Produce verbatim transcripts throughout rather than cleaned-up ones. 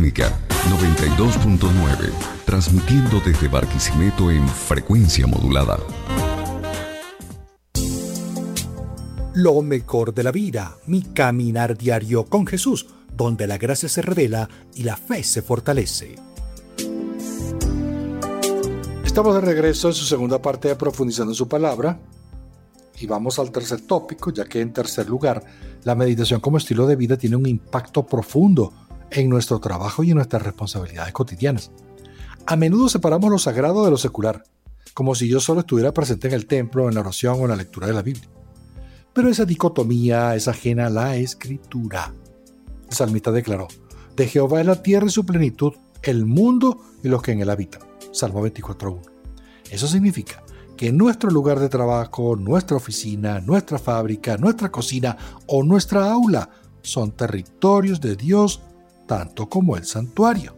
Ecuménica noventa y dos punto nueve, transmitiendo desde Barquisimeto en frecuencia modulada. Lo mejor de la vida, mi caminar diario con Jesús, donde la gracia se revela y la fe se fortalece. Estamos de regreso en su segunda parte de Profundizando en su Palabra y vamos al tercer tópico, ya que en tercer lugar, la meditación como estilo de vida tiene un impacto profundo en nuestro trabajo y en nuestras responsabilidades cotidianas. A menudo separamos lo sagrado de lo secular, como si yo solo estuviera presente en el templo, en la oración o en la lectura de la Biblia. Pero esa dicotomía es ajena a la Escritura. El salmista declaró: de Jehová es la tierra y su plenitud, el mundo y los que en él habitan. Salmo veinticuatro uno. Eso significa que nuestro lugar de trabajo, nuestra oficina, nuestra fábrica, nuestra cocina o nuestra aula son territorios de Dios, tanto como el santuario.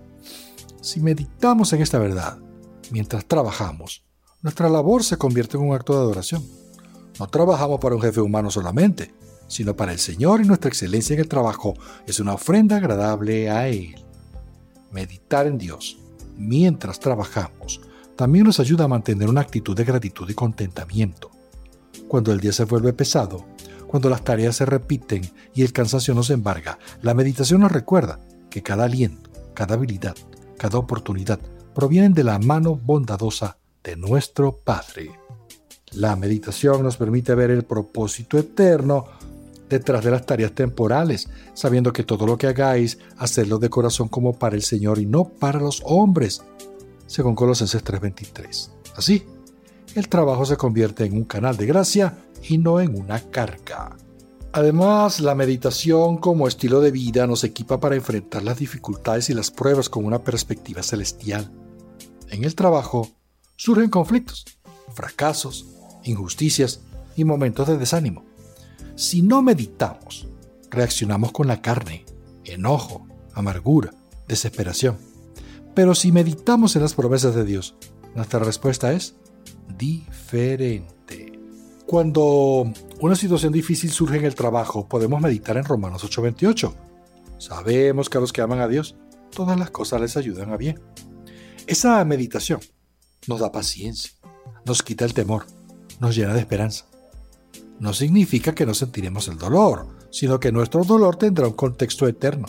Si meditamos en esta verdad mientras trabajamos, nuestra labor se convierte en un acto de adoración. No trabajamos para un jefe humano solamente, sino para el Señor, y nuestra excelencia en el trabajo es una ofrenda agradable a Él. Meditar en Dios mientras trabajamos también nos ayuda a mantener una actitud de gratitud y contentamiento. Cuando el día se vuelve pesado, cuando las tareas se repiten y el cansancio nos embarga, la meditación nos recuerda que cada aliento, cada habilidad, cada oportunidad provienen de la mano bondadosa de nuestro Padre. La meditación nos permite ver el propósito eterno detrás de las tareas temporales, sabiendo que todo lo que hagáis, hacedlo de corazón como para el Señor y no para los hombres, según Colosenses tres veintitrés. Así, el trabajo se convierte en un canal de gracia y no en una carga. Además, la meditación como estilo de vida nos equipa para enfrentar las dificultades y las pruebas con una perspectiva celestial. En el trabajo surgen conflictos, fracasos, injusticias y momentos de desánimo. Si no meditamos, reaccionamos con la carne, enojo, amargura, desesperación. Pero si meditamos en las promesas de Dios, nuestra respuesta es diferente. Cuando una situación difícil surge en el trabajo, podemos meditar en Romanos ocho veintiocho. Sabemos que a los que aman a Dios, todas las cosas les ayudan a bien. Esa meditación nos da paciencia, nos quita el temor, nos llena de esperanza. No significa que no sentiremos el dolor, sino que nuestro dolor tendrá un contexto eterno.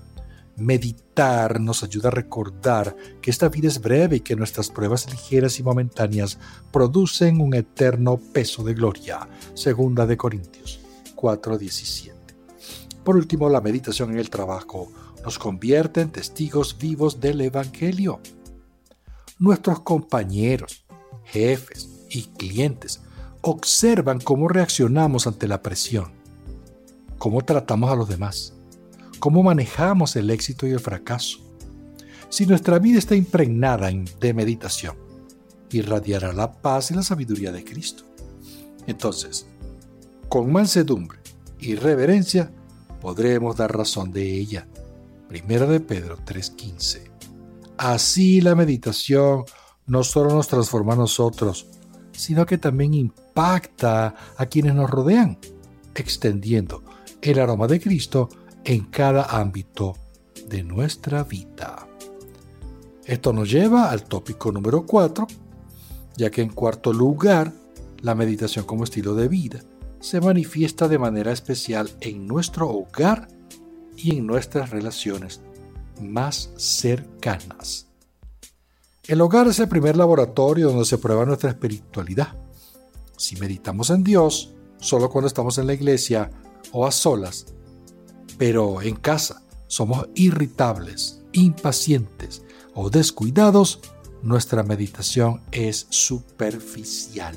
Meditar nos ayuda a recordar que esta vida es breve y que nuestras pruebas ligeras y momentáneas producen un eterno peso de gloria. Segunda de Corintios cuatro diecisiete. Por último, la meditación en el trabajo nos convierte en testigos vivos del Evangelio. Nuestros compañeros, jefes y clientes observan cómo reaccionamos ante la presión, cómo tratamos a los demás, cómo manejamos el éxito y el fracaso. Si nuestra vida está impregnada de meditación, irradiará la paz y la sabiduría de Cristo. Entonces, con mansedumbre y reverencia, podremos dar razón de ella. Primera de Pedro tres quince. Así la meditación no solo nos transforma a nosotros, sino que también impacta a quienes nos rodean, extendiendo el aroma de Cristo en cada ámbito de nuestra vida. Esto nos lleva al tópico número cuatro, ya que en cuarto lugar, la meditación como estilo de vida se manifiesta de manera especial en nuestro hogar y en nuestras relaciones más cercanas. El hogar es el primer laboratorio donde se prueba nuestra espiritualidad. Si meditamos en Dios, solo cuando estamos en la iglesia o a solas, pero en casa somos irritables, impacientes o descuidados, nuestra meditación es superficial.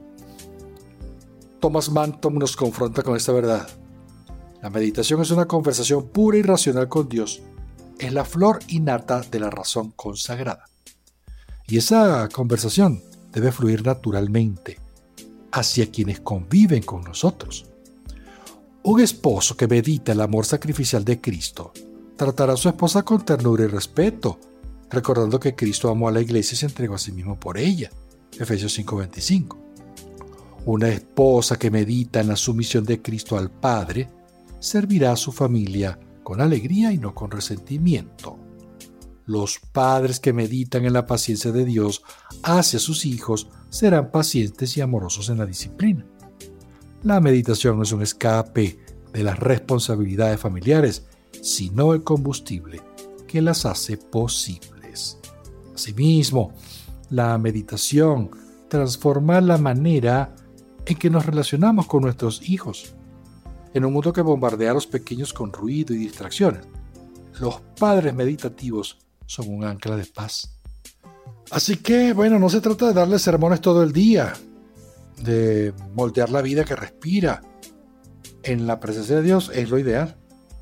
Thomas Manton nos confronta con esta verdad. La meditación es una conversación pura y racional con Dios. Es la flor innata de la razón consagrada. Y esa conversación debe fluir naturalmente hacia quienes conviven con nosotros. Un esposo que medita el amor sacrificial de Cristo tratará a su esposa con ternura y respeto, recordando que Cristo amó a la iglesia y se entregó a sí mismo por ella. Efesios cinco veinticinco. Una esposa que medita en la sumisión de Cristo al Padre servirá a su familia con alegría y no con resentimiento. Los padres que meditan en la paciencia de Dios hacia sus hijos serán pacientes y amorosos en la disciplina. La meditación no es un escape de las responsabilidades familiares, sino el combustible que las hace posibles. Asimismo, la meditación transforma la manera en que nos relacionamos con nuestros hijos. En un mundo que bombardea a los pequeños con ruido y distracciones, los padres meditativos son un ancla de paz. Así que, bueno, no se trata de darles sermones todo el día, de moldear la vida que respira. En la presencia de Dios es lo ideal.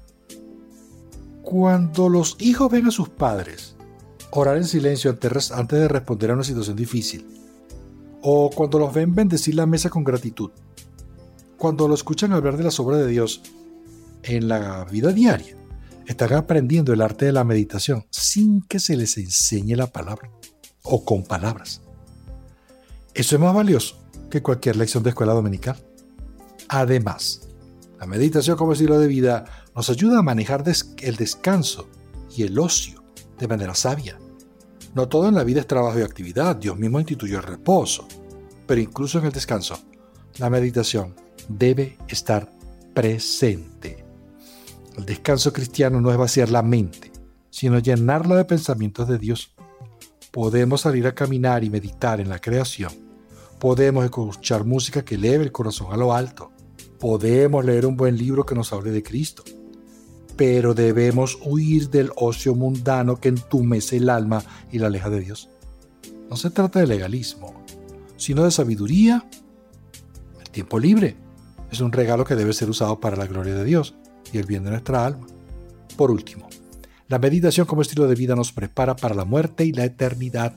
Cuando los hijos ven a sus padres orar en silencio antes de responder a una situación difícil, o cuando los ven bendecir la mesa con gratitud, cuando lo escuchan hablar de las obras de Dios en la vida diaria, están aprendiendo el arte de la meditación sin que se les enseñe la palabra o con palabras. Eso es más valioso que cualquier lección de escuela dominical. Además, la meditación como estilo de vida nos ayuda a manejar des- el descanso y el ocio de manera sabia. No todo en la vida es trabajo y actividad. Dios mismo instituyó el reposo. Pero incluso en el descanso, la meditación debe estar presente. El descanso cristiano no es vaciar la mente, sino llenarla de pensamientos de Dios. Podemos salir a caminar y meditar en la creación. Podemos escuchar música que eleve el corazón a lo alto. Podemos leer un buen libro que nos hable de Cristo. Pero debemos huir del ocio mundano que entumece el alma y la aleja de Dios. No se trata de legalismo, sino de sabiduría. El tiempo libre es un regalo que debe ser usado para la gloria de Dios y el bien de nuestra alma. Por último, la meditación como estilo de vida nos prepara para la muerte y la eternidad.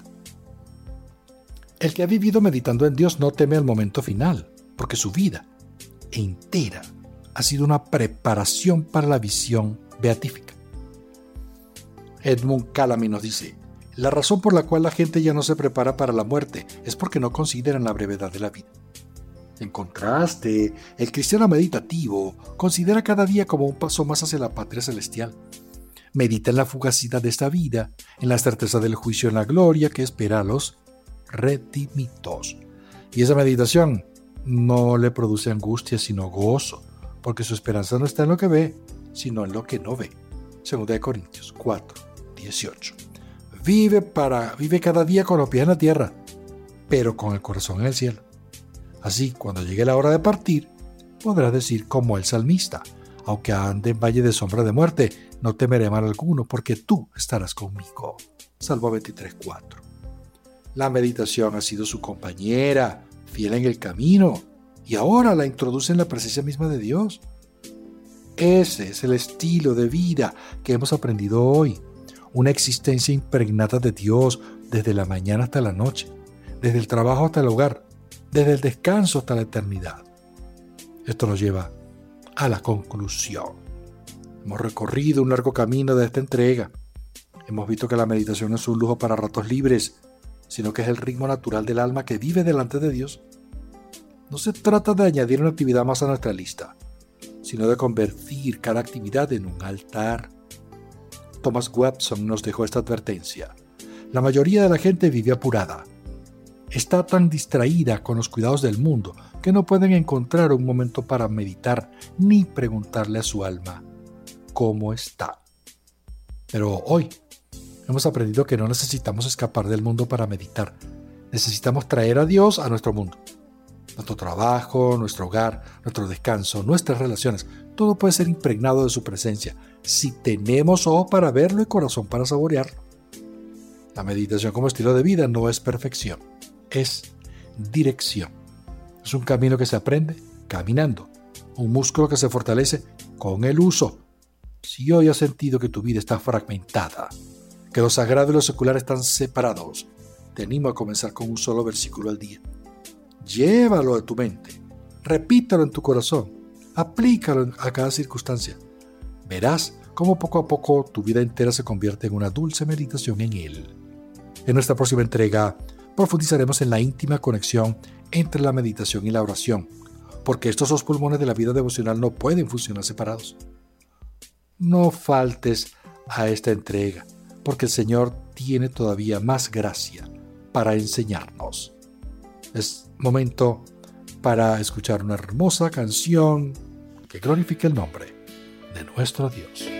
El que ha vivido meditando en Dios no teme el momento final, porque su vida entera ha sido una preparación para la visión beatífica. Edmund Calamy nos dice: la razón por la cual la gente ya no se prepara para la muerte es porque no consideran la brevedad de la vida. En contraste, el cristiano meditativo considera cada día como un paso más hacia la patria celestial. Medita en la fugacidad de esta vida, en la certeza del juicio en la gloria que espera a los redimidos. Y esa meditación no le produce angustia, sino gozo, porque su esperanza no está en lo que ve, sino en lo que no ve. Segunda de Corintios cuatro, dieciocho. Vive, para, vive cada día con los pies en la tierra, pero con el corazón en el cielo. Así, cuando llegue la hora de partir, podrás decir como el salmista: aunque ande en valle de sombra de muerte, no temeré mal alguno, porque tú estarás conmigo. Salmo veintitrés, cuatro. La meditación ha sido su compañera, fiel en el camino, y ahora la introduce en la presencia misma de Dios. Ese es el estilo de vida que hemos aprendido hoy. Una existencia impregnada de Dios desde la mañana hasta la noche, desde el trabajo hasta el hogar, desde el descanso hasta la eternidad. Esto nos lleva a la conclusión. Hemos recorrido un largo camino de esta entrega. Hemos visto que la meditación no es un lujo para ratos libres, sino que es el ritmo natural del alma que vive delante de Dios. No se trata de añadir una actividad más a nuestra lista, sino de convertir cada actividad en un altar. Thomas Watson nos dejó esta advertencia: la mayoría de la gente vive apurada. Está tan distraída con los cuidados del mundo que no pueden encontrar un momento para meditar ni preguntarle a su alma cómo está. Pero hoy hemos aprendido que no necesitamos escapar del mundo para meditar. Necesitamos traer a Dios a nuestro mundo. Nuestro trabajo, nuestro hogar, nuestro descanso, nuestras relaciones, todo puede ser impregnado de su presencia si tenemos ojos para verlo y corazón para saborearlo. La meditación como estilo de vida no es perfección, es dirección. Es un camino que se aprende caminando, un músculo que se fortalece con el uso. Si hoy has sentido que tu vida está fragmentada, que lo sagrado y lo secular están separados, te animo a comenzar con un solo versículo al día. Llévalo a tu mente, repítalo en tu corazón, aplícalo a cada circunstancia. Verás cómo poco a poco tu vida entera se convierte en una dulce meditación en él. En nuestra próxima entrega profundizaremos en la íntima conexión entre la meditación y la oración, porque estos dos pulmones de la vida devocional no pueden funcionar separados. No faltes a esta entrega, porque el Señor tiene todavía más gracia para enseñarnos. Es momento para escuchar una hermosa canción que glorifique el nombre de nuestro Dios.